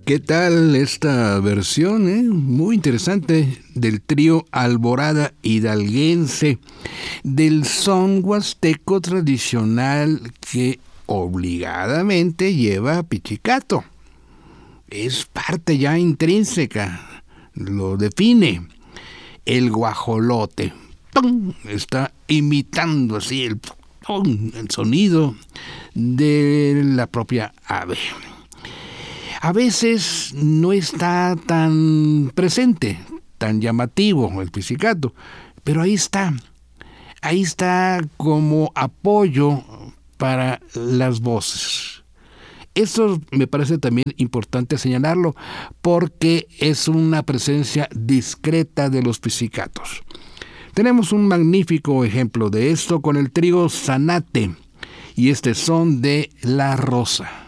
¿Qué tal esta versión, muy interesante del trío Alborada Hidalguense, del son huasteco tradicional que obligadamente lleva pichicato? Es parte ya intrínseca, lo define. El guajolote ¡pum! Está imitando así el sonido de la propia ave. A veces no está tan presente, tan llamativo el pizzicato, pero ahí está como apoyo para las voces. Esto me parece también importante señalarlo porque es una presencia discreta de los pizzicatos. Tenemos un magnífico ejemplo de esto con el trío Zanate y este son de La Rosa.